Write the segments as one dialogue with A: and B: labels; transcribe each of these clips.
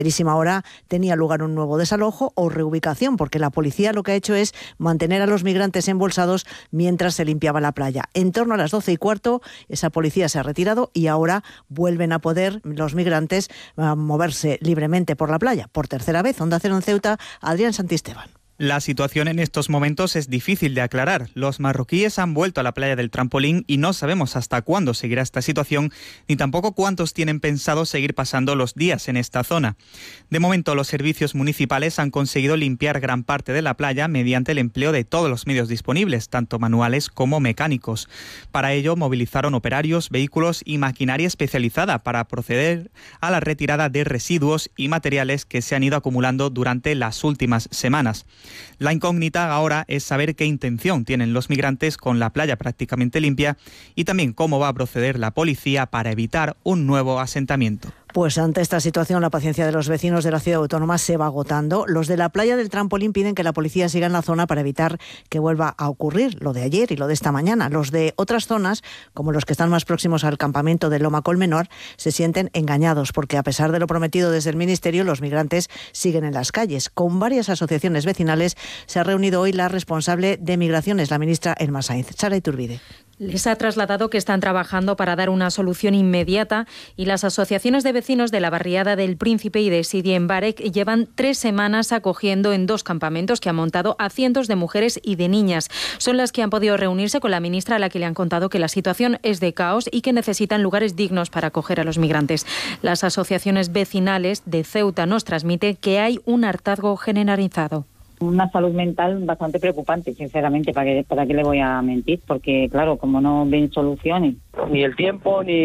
A: Hora tenía lugar un nuevo desalojo o reubicación, porque la policía lo que ha hecho es mantener a los migrantes embolsados mientras se limpiaba la playa. En torno a las 12:15, esa policía se ha retirado y ahora vuelven a poder los migrantes moverse libremente por la playa. Por tercera vez, Onda Cero en Ceuta, Adrián Santisteban.
B: La situación en estos momentos es difícil de aclarar. Los marroquíes han vuelto a la playa del Trampolín y no sabemos hasta cuándo seguirá esta situación, ni tampoco cuántos tienen pensado seguir pasando los días en esta zona. De momento, los servicios municipales han conseguido limpiar gran parte de la playa mediante el empleo de todos los medios disponibles, tanto manuales como mecánicos. Para ello, movilizaron operarios, vehículos y maquinaria especializada para proceder a la retirada de residuos y materiales que se han ido acumulando durante las últimas semanas. La incógnita ahora es saber qué intención tienen los migrantes con la playa prácticamente limpia y también cómo va a proceder la policía para evitar un nuevo asentamiento.
A: Pues ante esta situación la paciencia de los vecinos de la ciudad autónoma se va agotando. Los de la playa del Trampolín piden que la policía siga en la zona para evitar que vuelva a ocurrir lo de ayer y lo de esta mañana. Los de otras zonas, como los que están más próximos al campamento de Loma Colmenor, se sienten engañados porque a pesar de lo prometido desde el Ministerio, los migrantes siguen en las calles. Con varias asociaciones vecinales se ha reunido hoy la responsable de Migraciones, la ministra Elma Sainz. Sara Iturbide.
C: Les ha trasladado que están trabajando para dar una solución inmediata y las asociaciones de vecinos de la barriada del Príncipe y de Sidi en Barek llevan 3 semanas acogiendo en 2 campamentos que han montado a cientos de mujeres y de niñas. Son las que han podido reunirse con la ministra, a la que le han contado que la situación es de caos y que necesitan lugares dignos para acoger a los migrantes. Las asociaciones vecinales de Ceuta nos transmiten que hay un hartazgo generalizado.
D: Una salud mental bastante preocupante, sinceramente, ¿para qué le voy a mentir? Porque, claro, como no ven soluciones.
E: Ni el tiempo ni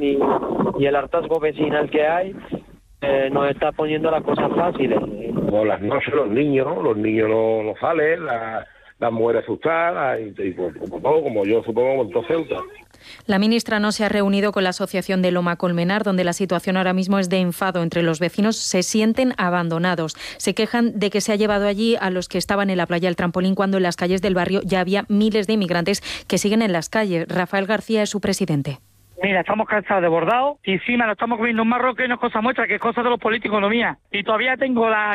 E: el hartazgo vecinal que hay nos está poniendo las cosas fáciles.
F: Por las noches los niños no salen, las mujeres asustadas, y como yo supongo en todo Ceuta.
C: La ministra no se ha reunido con la asociación de Loma Colmenar, donde la situación ahora mismo es de enfado entre los vecinos. Se sienten abandonados. Se quejan de que se ha llevado allí a los que estaban en la playa del Trampolín cuando en las calles del barrio ya había miles de inmigrantes que siguen en las calles. Rafael García es su presidente.
G: Mira, estamos cansados de bordado y encima nos estamos comiendo un marrón que no es cosa nuestra, que es cosa de los políticos, no mía. Y todavía tengo la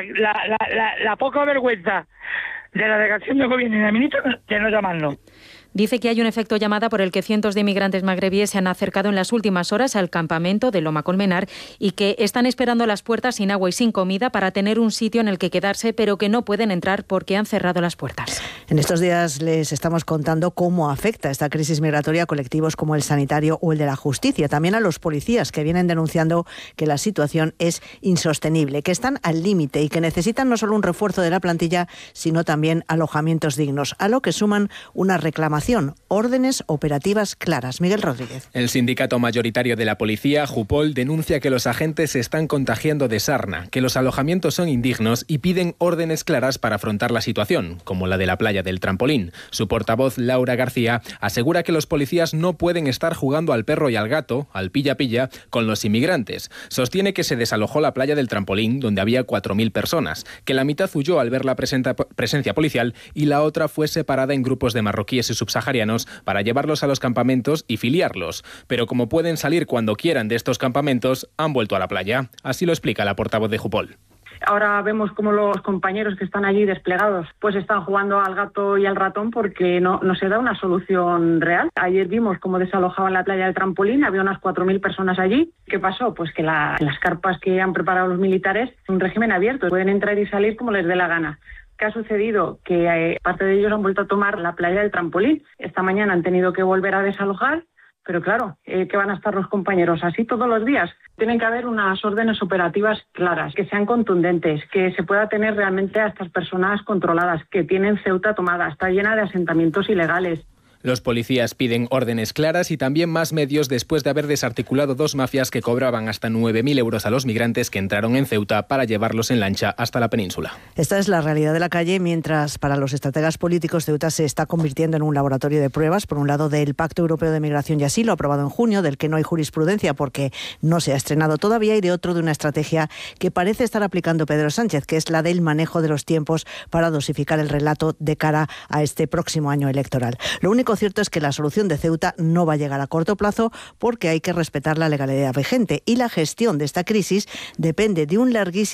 G: poca vergüenza de la delegación de gobierno y de la ministra de no llamarnos.
C: Dice que hay un efecto llamada por el que cientos de inmigrantes magrebíes se han acercado en las últimas horas al campamento de Loma Colmenar y que están esperando a las puertas sin agua y sin comida para tener un sitio en el que quedarse, pero que no pueden entrar porque han cerrado las puertas.
A: En estos días les estamos contando cómo afecta esta crisis migratoria a colectivos como el sanitario o el de la justicia, también a los policías que vienen denunciando que la situación es insostenible, que están al límite y que necesitan no solo un refuerzo de la plantilla, sino también alojamientos dignos, a lo que suman una reclamación, órdenes operativas claras. Miguel Rodríguez.
H: El sindicato mayoritario de la policía, Jupol, denuncia que los agentes se están contagiando de sarna, que los alojamientos son indignos y piden órdenes claras para afrontar la situación, como la de la playa del Trampolín. Su portavoz, Laura García, asegura que los policías no pueden estar jugando al perro y al gato, al pilla-pilla, con los inmigrantes. Sostiene que se desalojó la playa del Trampolín, donde había 4.000 personas, que la mitad huyó al ver la presencia policial y la otra fue separada en grupos de marroquíes y subsaharianos para llevarlos a los campamentos y filiarlos. Pero como pueden salir cuando quieran de estos campamentos, han vuelto a la playa. Así lo explica la portavoz de Jupol.
I: Ahora vemos como los compañeros que están allí desplegados pues están jugando al gato y al ratón porque no se da una solución real. Ayer vimos cómo desalojaban la playa del Trampolín, había unas 4.000 personas allí. ¿Qué pasó? Pues que las carpas que han preparado los militares, un régimen abierto, pueden entrar y salir como les dé la gana. ¿Qué ha sucedido? Que parte de ellos han vuelto a tomar la playa del Trampolín. Esta mañana han tenido que volver a desalojar, pero claro, ¿qué van a estar los compañeros? ¿Así todos los días? Tienen que haber unas órdenes operativas claras, que sean contundentes, que se pueda tener realmente a estas personas controladas, que tienen Ceuta tomada, está llena de asentamientos ilegales.
H: Los policías piden órdenes claras y también más medios después de haber desarticulado 2 mafias que cobraban hasta 9.000 euros a los migrantes que entraron en Ceuta para llevarlos en lancha hasta la península.
A: Esta es la realidad de la calle, mientras para los estrategas políticos Ceuta se está convirtiendo en un laboratorio de pruebas, por un lado del Pacto Europeo de Migración y Asilo, aprobado en junio, del que no hay jurisprudencia porque no se ha estrenado todavía, y de otro de una estrategia que parece estar aplicando Pedro Sánchez, que es la del manejo de los tiempos para dosificar el relato de cara a este próximo año electoral. Lo único cierto es que la solución de Ceuta no va a llegar a corto plazo porque hay que respetar la legalidad vigente y la gestión de esta crisis depende de un larguísimo